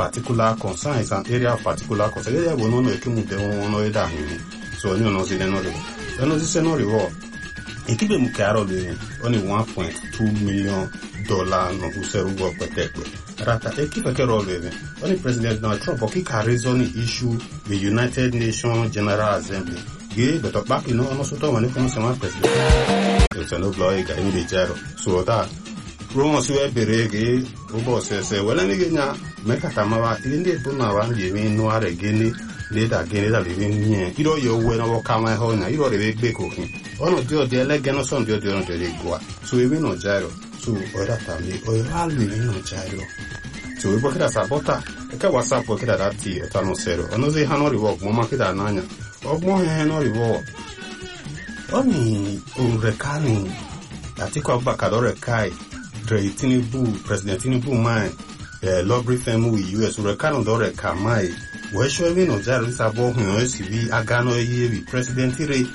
particular concern is an area of particular concern. Yeah, we know no ekimude ono eda hini. So oni ono zile no rivo. Ono zile no rivo. Ekibe mukaro le only $1.2 million no userugo petekwe. Rata ekibe kero le only President Donald Trump okika reason issue the United Nations General Assembly. Ge but back you know ono soto wani kono sema president. It's no blow ga in the jaro. So that Roma siwe berege ubo se wala ni genya mekata mawa inde buna wa yemi no are geni later again that living here iro yo we na wo kama ho na iro le gbe ko kin ono dio de le geno son dio no de go so we no jaro so ora tambi o ra le no jaro so we bokira sabota e ka whatsapp bokira dati e tano zero ono ze hanori wo mo makida nanya ogmo he hanori wo oni o rekani Atiku Abubakar do rekai President Tinubu man lobby firm with US rekano do rekamai we show we no jaro sabo hun SCV agano ye president re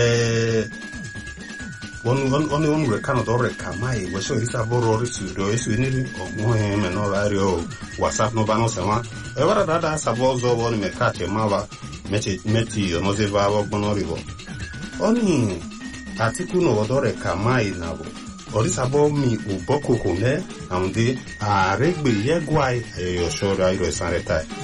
one rekano do rekamai we show sabo ro do esu ni ogmo he me no lario WhatsApp no bano sema e wara dada sabo zo woni me kate mawa meti no ze va ogbono rivo oni Atiku no do rekamai nabo Orisabo mi uboko kone amde aregbe yegwai yo shora iro sanretai